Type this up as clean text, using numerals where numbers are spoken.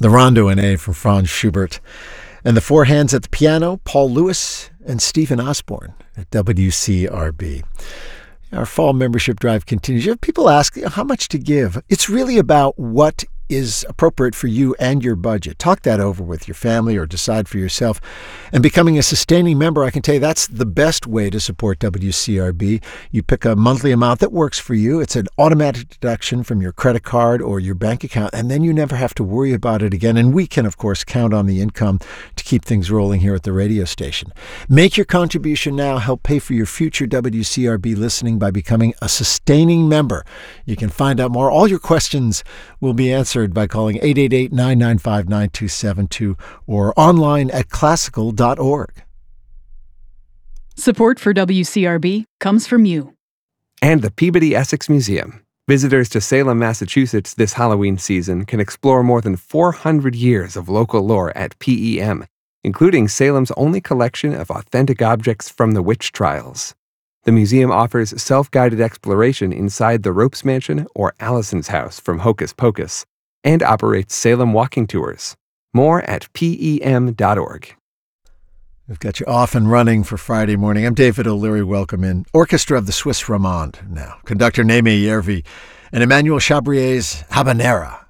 The Rondo in A from Franz Schubert. And the four hands at the piano, Paul Lewis and Stephen Osborne at WCRB. Our fall membership drive continues. People ask how much to give. It's really about what is appropriate for you and your budget. Talk that over with your family or decide for yourself. And becoming a sustaining member, I can tell you that's the best way to support WCRB. You pick a monthly amount that works for you. It's an automatic deduction from your credit card or your bank account, and then you never have to worry about it again. And we can, of course, count on the income to keep things rolling here at the radio station. Make your contribution now. Help pay for your future WCRB listening by becoming a sustaining member. You can find out more. All your questions will be answered by calling 888-995-9272 or online at classical.org. Support for WCRB comes from you. And the Peabody Essex Museum. Visitors to Salem, Massachusetts this Halloween season can explore more than 400 years of local lore at PEM, including Salem's only collection of authentic objects from the witch trials. The museum offers self-guided exploration inside the Ropes Mansion or Allison's house from Hocus Pocus, and operates Salem walking tours. More at PEM.org. We've got you off and running for Friday morning. I'm David O'Leary. Welcome in. Orchestra of the Swiss Romande now. Conductor Naime Järvi and Emmanuel Chabrier's Habanera.